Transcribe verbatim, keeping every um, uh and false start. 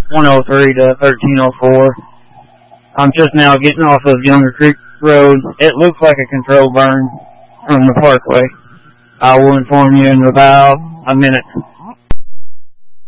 one oh three to thirteen oh four. I'm just now getting off of Younger Creek Road. It looks like a control burn from the parkway. I will inform you in about a minute.